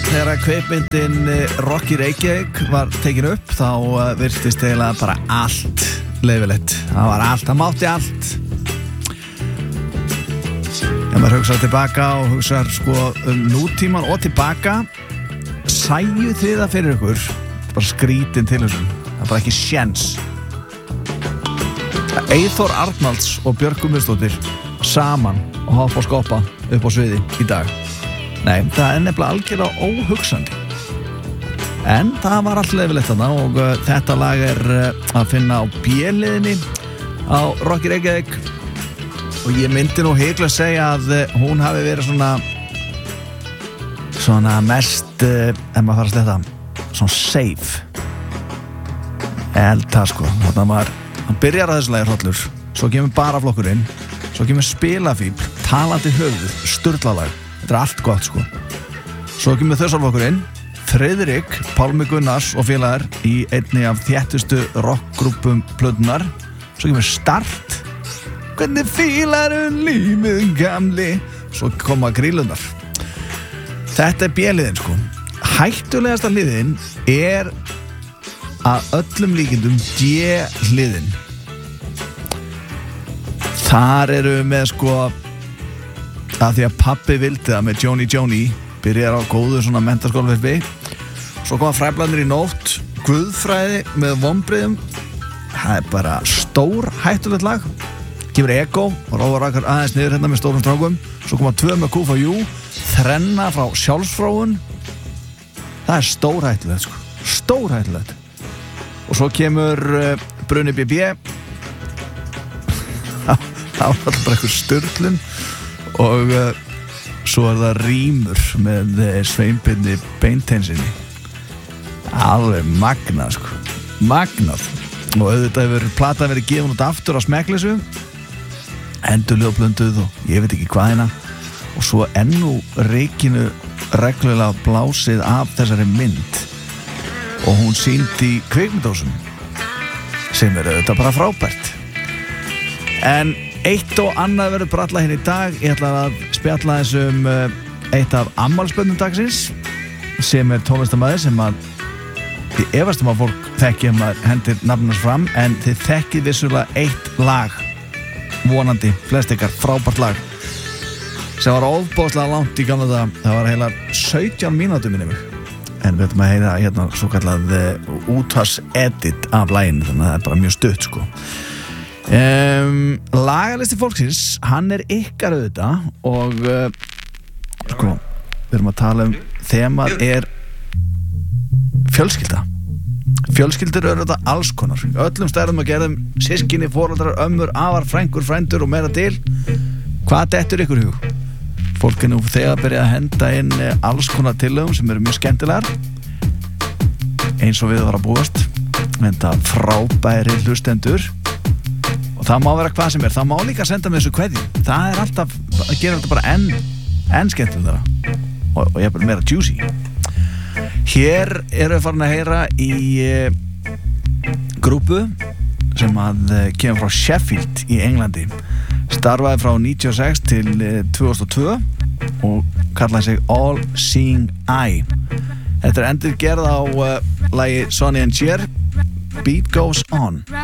þegar kvikmyndin Rocky Reykjavík var tekin upp þá virtist eiginlega bara allt leyfilegt. Það var allt, það mátti allt. Ef maður hugsar tilbaka og hugsar sko nútíman og tilbaka, sæju þið það fyrir ykkur, bara skrítin til þessum. Það er bara ekki sjens. Eyþór Arnalds og Björk Guðmundsdóttir saman og hoppa og skoppa upp á sviði í dag. Nei, það er nefnilega algjörlega óhugsandi. En það var allt leyfilegt þarna og þetta lag er að finna á B-liðinni á Rocky Reykjavík og ég myndi nú hygla að segja að hún hafi verið svona mest, ef maður fara að sletta, svona safe. Ég held það sko, hann byrjar að þessu lagi hrollur, svo kemur baraflokkurinn, svo kemur spilafíbl, talandi höfuð, sturlalag. Þetta er allt gott sko. Svo kemur þössalflokkurinn, Friðrik, Pálmi Gunnars og félagar í einni af þéttustu rockgrúpum plötunar. Svo kemur Start, hvernig fílaru lífið gamli. Svo koma Grýlunar. Þetta er B-liðin sko. Hættulegasta liðin er að öllum líkindum D-liðin. Þar eru með sko að því að pabbi vildi það með Joni byrjar á góðu svona menntaskólaverfi. Svo koma Fræblarnir í nótt, Guðfræði með vonbrigðum. Það er bara stór hættulegt lag. Kemur Ego og róar rakar aðeins niður hérna með stórum strákum. Svo koma 2 með Q4U, þrenna frá sjálfsfróun. Það er stór hættulegt sko. Stór hættulegt. Og svo kemur Bruni BB. Það var alltaf bara eitthvað sturlun. Og svo er það Rímur með Sveinbirni Beinteinsinni. Alveg magnað sko. Magnað. Og auðvitað hefur platan verið gefin út aftur á smekkleysu, endurljóð blönduð og ég veit ekki hvað hérna. Og svo ennú reikinu reglulega blásið af þessari mynd og hún sýnd í kvikmyndásum sem er auðvitað bara frábært. En eitt og annað verður bralla hérna í dag. Ég ætla að spjalla þessum eitt af afmælisbörnum dagsins sem er tónlistarmaður sem að ég efast að fólk þekki maður hendir nafnars fram, en þið þekkið vissulega eitt lag, vonandi flest ykkar, frábært lag sem var ofboðslega langt í gamla dag. Það var heila 17 mínútur minni mig, en við ætlum að heyra hérna svo kallað útvarsedit af laginu, þannig að það er bara mjög stutt sko. Lagalisti fólksins, hann er ykkar auðvitað og sko, við erum að tala þemað er fjölskylda. Fjölskyldur eru þetta alls konar, öllum stærðum að gerðum, systkini, foreldrar, ömmur, afar, frængur, frændur og meira til. Hvað dettur ykkur hug? Fólk er nú þegar að byrja að henda inn alls konar tillögum sem eru mjög skemmtilegar, eins og við var að búast, en það frábæri hlustendur. Og það má vera hvað sem er, það má líka senda með þessu kveðju. Það er alltaf að gera þetta bara enn skemmtilegra og ég er bara meira juicy. Hér erum við farin að heyra í grúpu sem að kemur frá Sheffield í Englandi. Starfaði frá 96 til 2002 og kallaði sig All Seeing Eye. Þetta er endurgerð á lagi Sonny and Cher, Beat Goes On.